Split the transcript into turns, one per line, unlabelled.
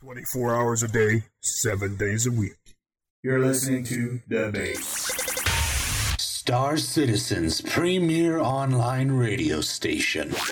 24 hours a day, 7 days a week.
You're listening to Debate.
Star Citizen's premier online radio station.